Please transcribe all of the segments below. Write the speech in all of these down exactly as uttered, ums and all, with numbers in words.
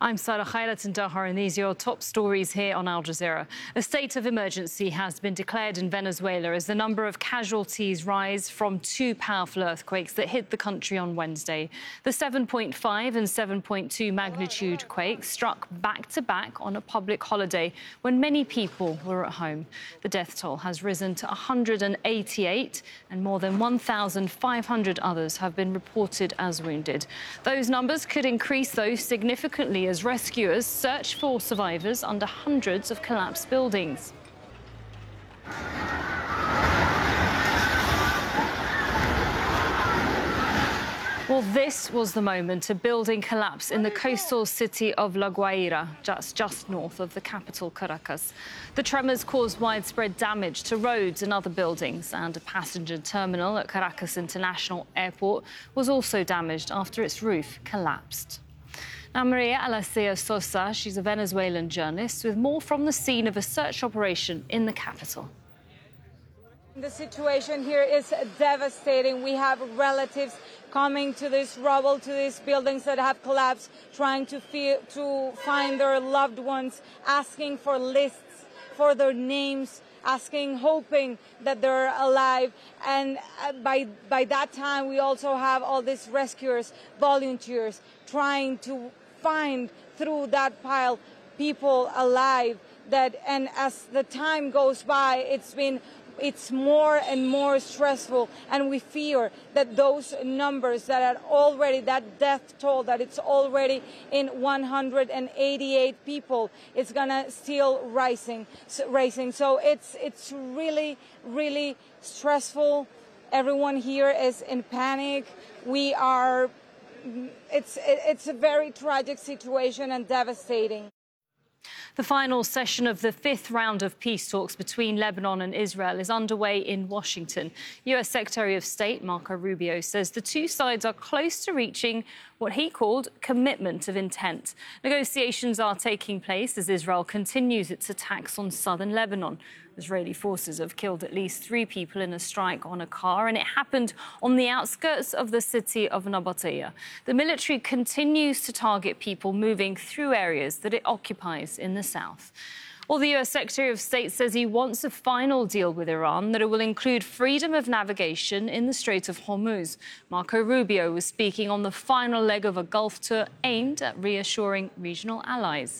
I'm Sarah Khairat in Doha, and these are your top stories here on Al Jazeera. A state of emergency has been declared in Venezuela as the number of casualties rise from two powerful earthquakes that hit the country on Wednesday. The seven point five and seven point two magnitude quakes struck back-to-back on a public holiday when many people were at home. The death toll has risen to one hundred eighty-eight, and more than one thousand five hundred others have been reported as wounded. Those numbers could increase, though, significantly as rescuers search for survivors under hundreds of collapsed buildings. Well, this was the moment a building collapsed in the coastal city of La Guaira, just, just north of the capital, Caracas. The tremors caused widespread damage to roads and other buildings, and a passenger terminal at Caracas International Airport was also damaged after its roof collapsed. Now, Maria Alacea Sosa, she's a Venezuelan journalist with more from the scene of a search operation in the capital. The situation here is devastating. We have relatives coming to this rubble, to these buildings that have collapsed, trying to, feel, to find their loved ones, asking for lists for their names, asking, hoping that they're alive. And by, by that time, we also have all these rescuers, volunteers, trying to find through that pile people alive. That, and as the time goes by, it's been it's more and more stressful, and we fear that those numbers that are already, that death toll, that it's already in one hundred eighty-eight people, it's gonna still rising, rising. So it's it's really, really stressful. Everyone here is in panic. We are, it's it's a very tragic situation and devastating. The final session of the fifth round of peace talks between Lebanon and Israel is underway in Washington. U S Secretary of State Marco Rubio says the two sides are close to reaching what he called commitment of intent. Negotiations are taking place as Israel continues its attacks on southern Lebanon. Israeli forces have killed at least three people in a strike on a car, and it happened on the outskirts of the city of Nabatea. The military continues to target people moving through areas that it occupies in the south. Well, the U S Secretary of State says he wants a final deal with Iran that it will include freedom of navigation in the Strait of Hormuz. Marco Rubio was speaking on the final leg of a Gulf tour aimed at reassuring regional allies.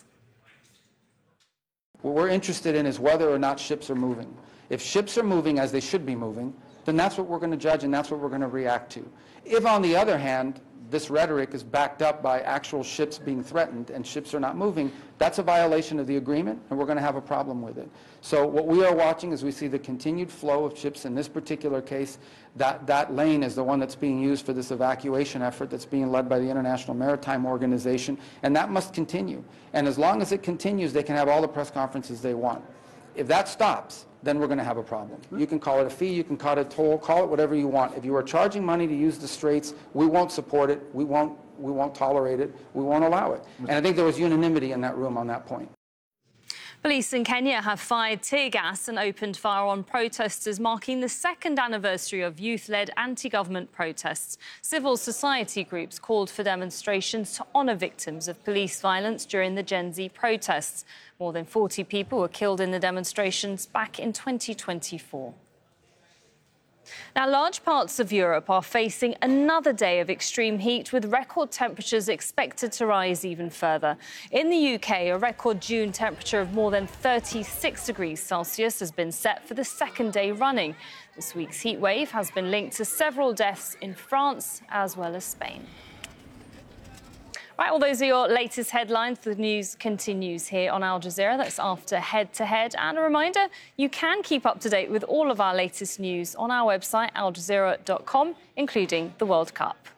What we're interested in is whether or not ships are moving. If ships are moving as they should be moving, then that's what we're going to judge and that's what we're going to react to. If, on the other hand, this rhetoric is backed up by actual ships being threatened and ships are not moving, that's a violation of the agreement, and we're going to have a problem with it. So what we are watching is we see the continued flow of ships. In this particular case, that, that lane is the one that's being used for this evacuation effort that's being led by the International Maritime Organization, and that must continue. And as long as it continues, they can have all the press conferences they want. If that stops, then we're going to have a problem. You can call it a fee, you can call it a toll, call it whatever you want. If you are charging money to use the straits, we won't support it, we won't, we won't tolerate it, we won't allow it. And I think there was unanimity in that room on that point. Police in Kenya have fired tear gas and opened fire on protesters marking the second anniversary of youth-led anti-government protests. Civil society groups called for demonstrations to honour victims of police violence during the Gen Z protests. More than forty people were killed in the demonstrations back in twenty twenty-four. Now, large parts of Europe are facing another day of extreme heat, with record temperatures expected to rise even further. In the U K, a record June temperature of more than thirty-six degrees Celsius has been set for the second day running. This week's heat wave has been linked to several deaths in France as well as Spain. Right, well, those are your latest headlines. The news continues here on Al Jazeera. That's after Head to Head. And a reminder, you can keep up to date with all of our latest news on our website, al jazeera dot com, including the World Cup.